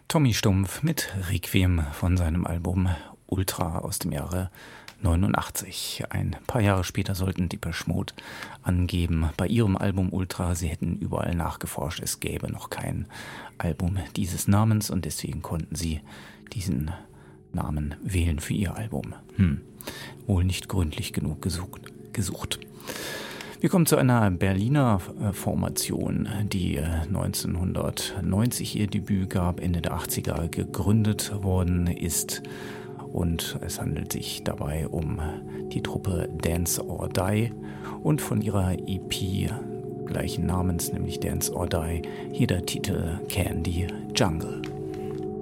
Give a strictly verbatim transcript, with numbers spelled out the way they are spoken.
Tommy Stumpf mit Requiem von seinem Album Ultra aus dem Jahre neunundachtzig. Ein paar Jahre später sollten Depeche Mode angeben, bei ihrem Album Ultra, sie hätten überall nachgeforscht, es gäbe noch kein Album dieses Namens und deswegen konnten sie diesen Namen wählen für ihr Album. Hm, wohl nicht gründlich genug gesucht. gesucht. Wir kommen zu einer Berliner Formation, die neunzehnhundertneunzig ihr Debüt gab, Ende der achtziger gegründet worden ist. Und es handelt sich dabei um die Truppe Dance or Die und von ihrer E P gleichen Namens, nämlich Dance or Die, hier der Titel Candy Jungle.